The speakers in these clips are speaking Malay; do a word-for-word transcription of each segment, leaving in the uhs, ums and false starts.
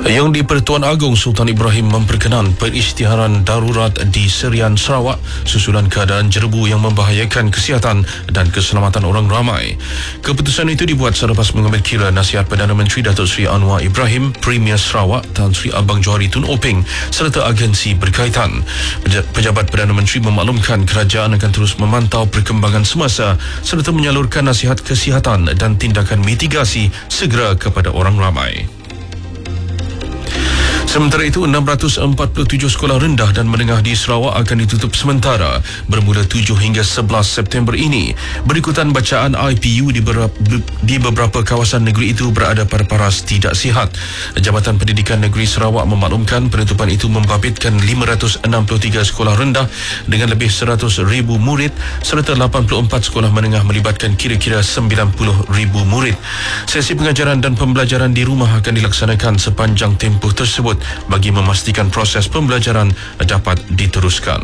Yang di-Pertuan Agong Sultan Ibrahim memperkenan perisytiharan darurat di Serian, Sarawak susulan keadaan jerebu yang membahayakan kesihatan dan keselamatan orang ramai. Keputusan itu dibuat selepas mengambil kira nasihat Perdana Menteri Datuk Seri Anwar Ibrahim, Premier Sarawak Tan Sri Abang Johari Tun Openg serta agensi berkaitan. Pejabat Perdana Menteri memaklumkan kerajaan akan terus memantau perkembangan semasa serta menyalurkan nasihat kesihatan dan tindakan mitigasi segera kepada orang ramai. Sementara itu, enam ratus empat puluh tujuh sekolah rendah dan menengah di Sarawak akan ditutup sementara bermula tujuh hingga sebelas September ini. Berikutan bacaan I P U di beberapa, di beberapa kawasan negeri itu berada pada paras tidak sihat. Jabatan Pendidikan Negeri Sarawak memaklumkan penutupan itu membabitkan lima ratus enam puluh tiga sekolah rendah dengan lebih seratus ribu murid serta lapan puluh empat sekolah menengah melibatkan kira-kira sembilan puluh ribu murid. Sesi pengajaran dan pembelajaran di rumah akan dilaksanakan sepanjang tempoh tersebut bagi memastikan proses pembelajaran dapat diteruskan.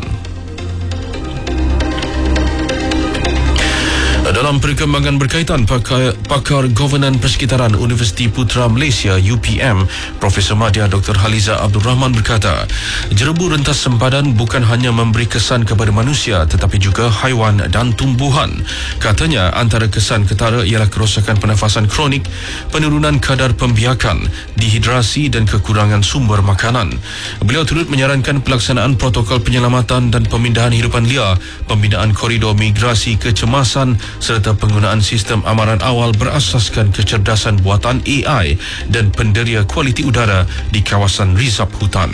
Dalam perkembangan berkaitan, pakar, pakar Governan Persekitaran Universiti Putra Malaysia U P M, Profesor Madya Doktor Haliza Abdul Rahman berkata, jerebu rentas sempadan bukan hanya memberi kesan kepada manusia tetapi juga haiwan dan tumbuhan. Katanya, antara kesan ketara ialah kerosakan pernafasan kronik, penurunan kadar pembiakan, dehidrasi dan kekurangan sumber makanan. Beliau turut menyarankan pelaksanaan protokol penyelamatan dan pemindahan hidupan liar, pembinaan koridor migrasi kecemasan serta penggunaan sistem amaran awal berasaskan kecerdasan buatan A I dan penderia kualiti udara di kawasan Rizab Hutan.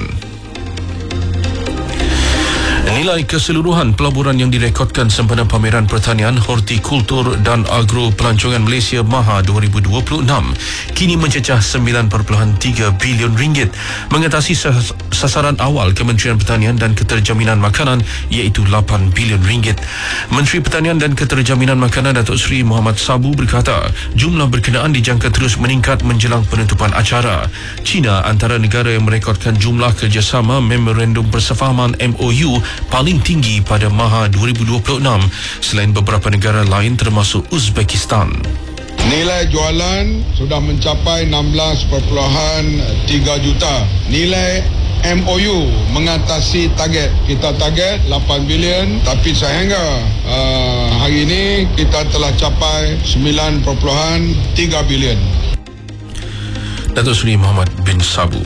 Nilai keseluruhan pelaburan yang direkodkan sempena Pameran Pertanian, Hortikultur dan Agro Pelancongan Malaysia MAHA dua ribu dua puluh enam kini mencecah sembilan perpuluhan tiga bilion ringgit, mengatasi sasaran awal Kementerian Pertanian dan Keterjaminan Makanan iaitu lapan bilion ringgit. Menteri Pertanian dan Keterjaminan Makanan Datuk Seri Muhammad Sabu berkata, jumlah berkenaan dijangka terus meningkat menjelang penutupan acara. China antara negara yang merekodkan jumlah kerjasama Memorandum Persefahaman M O U paling tinggi pada MAHA dua ribu dua puluh enam selain beberapa negara lain termasuk Uzbekistan. Nilai jualan sudah mencapai enam belas perpuluhan tiga juta. Nilai M O U mengatasi target. Kita target lapan bilion tapi sehingga uh, hari ini kita telah capai sembilan perpuluhan tiga bilion. Datuk Seri Muhammad bin Sabu.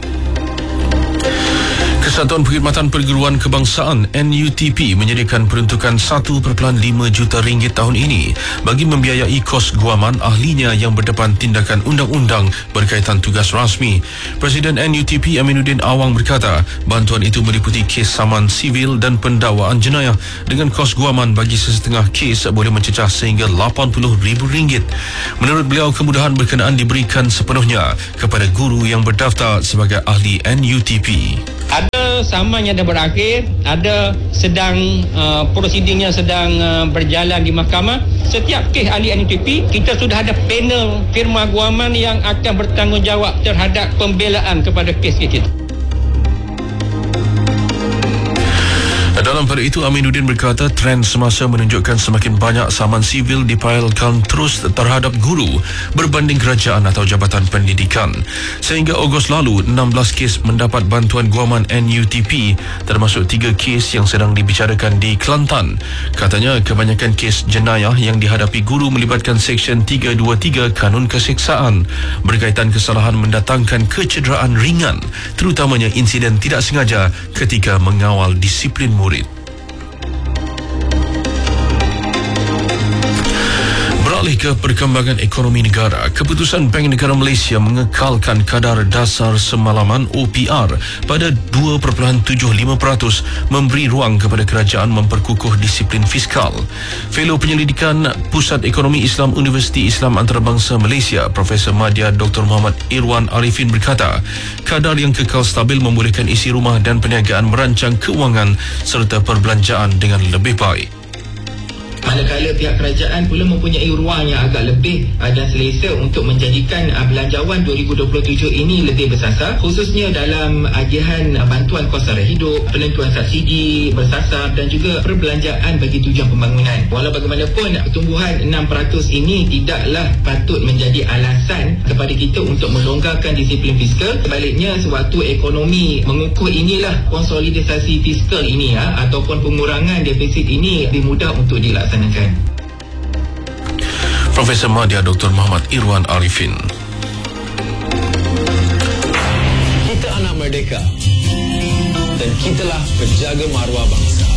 Kesatuan Perkhidmatan Perguruan Kebangsaan N U T P menyediakan peruntukan satu perpuluhan lima juta ringgit tahun ini bagi membiayai kos guaman ahlinya yang berdepan tindakan undang-undang berkaitan tugas rasmi. Presiden N U T P Aminuddin Awang berkata, bantuan itu meliputi kes saman sivil dan pendakwaan jenayah dengan kos guaman bagi sesetengah kes boleh mencecah sehingga lapan puluh ribu ringgit. Menurut beliau, kemudahan berkenaan diberikan sepenuhnya kepada guru yang berdaftar sebagai ahli N U T P. Ada saman yang dah berakhir, ada sedang uh, prosiding yang sedang uh, berjalan di mahkamah. Setiap kes ahli N U T P, kita sudah ada panel firma guaman yang akan bertanggungjawab terhadap pembelaan kepada kes-kes kita. Dalam pada itu, Aminuddin berkata trend semasa menunjukkan semakin banyak saman sivil dipailkan terus terhadap guru berbanding kerajaan atau jabatan pendidikan. Sehingga Ogos lalu, enam belas kes mendapat bantuan guaman N U T P termasuk tiga kes yang sedang dibicarakan di Kelantan. Katanya kebanyakan kes jenayah yang dihadapi guru melibatkan Seksyen tiga dua tiga Kanun Keseksaan berkaitan kesalahan mendatangkan kecederaan ringan, terutamanya insiden tidak sengaja ketika mengawal disiplin murid. Beralih ke perkembangan ekonomi negara, keputusan Bank Negara Malaysia mengekalkan kadar dasar semalaman O P R pada dua perpuluhan tujuh lima peratus memberi ruang kepada kerajaan memperkukuh disiplin fiskal. Fellow Penyelidikan Pusat Ekonomi Islam Universiti Islam Antarabangsa Malaysia, Profesor Madya Doktor Muhammad Irwan Arifin berkata, kadar yang kekal stabil membolehkan isi rumah dan perniagaan merancang keuangan serta perbelanjaan dengan lebih baik. Manakala pihak kerajaan pula mempunyai ruang yang agak lebih uh, dan selesa untuk menjadikan uh, belanjawan dua ribu dua puluh tujuh ini lebih bersasar, khususnya dalam agihan uh, bantuan kos sara hidup, penentuan subsidi bersasar dan juga perbelanjaan bagi tujuan pembangunan. Walau bagaimanapun, pertumbuhan enam peratus ini tidaklah patut menjadi alasan kepada kita untuk melonggarkan disiplin fiskal. Sebaliknya, sewaktu ekonomi mengukuh inilah konsolidasi fiskal ini ha, ataupun pengurangan defisit ini lebih mudah untuk dilaksanakan. Profesor Madya Doktor Muhammad Irwan Arifin. Kita anak merdeka dan kitalah penjaga maruah bangsa.